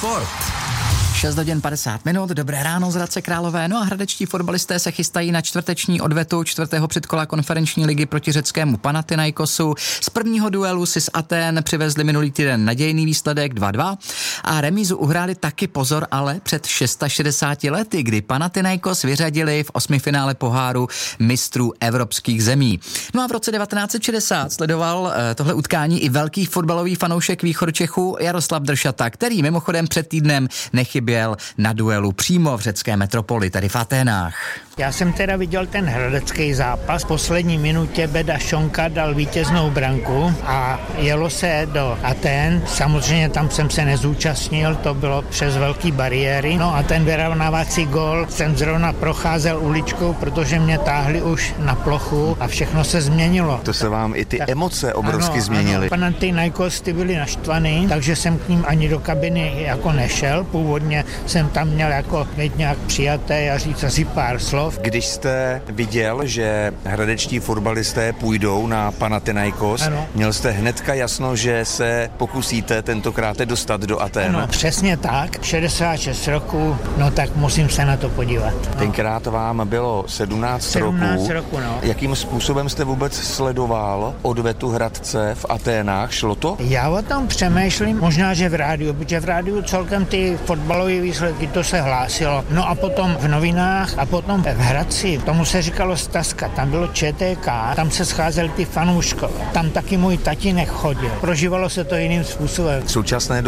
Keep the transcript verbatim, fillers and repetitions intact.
Sport. šest hodin padesát minut, dobré ráno z Hradce Králové. No a hradečtí fotbalisté se chystají na čtvrteční odvetu čtvrtého předkola konferenční ligy proti řeckému Panathinaikosu. Z prvního duelu si z Athén přivezli minulý týden nadějný výsledek dva dva a remízu uhráli taky, pozor, ale před šedesáti šesti lety, kdy Panathinaikos vyřadili v osmifinále poháru mistrů evropských zemí. No a v roce devatenáct set šedesát sledoval eh, tohle utkání i velký fotbalový fanoušek Východočechů Jaroslav Dršata, který mimochodem před týdnem nechyběl na duelu přímo v řecké metropoli, tady v Aténách. Já jsem teda viděl ten hradecký zápas. V poslední minutě Beda Šonka dal vítěznou branku a jelo se do Athén. Samozřejmě tam jsem se nezúčastnil, to bylo přes velký bariéry. No a ten vyrovnávací gól jsem zrovna procházel uličkou, protože mě táhli už na plochu a všechno se změnilo. To se vám i ty tak, emoce obrovsky ano, změnily. Ano, Panathinaikos ty byli naštvaný, takže jsem k ním ani do kabiny jako nešel. Původně jsem tam měl jako být nějak přijaté a říct asi pár slov. Když jste viděl, že hradečtí fotbalisté půjdou na Panathinaikos, ano. Měl jste hnedka jasno, že se pokusíte tentokrát dostat do Athén? Ano, přesně tak. šedesát šest roků, no tak musím se na to podívat. No. Tenkrát vám bylo sedmnáct, sedmnáct roků. roku, no. Jakým způsobem jste vůbec sledoval odvetu Hradce v Aténách? Šlo to? Já o tom přemýšlím, možná, že v rádiu, protože v rádiu celkem ty fotbalové výsledky, to se hlásilo. No a potom v novinách a potom v Hradci, tomu se říkalo Stazka, tam bylo Č T K, tam se scházeli ty fanouškové. Tam taky můj tatínek chodil. Prožívalo se to jiným způsobem. V současné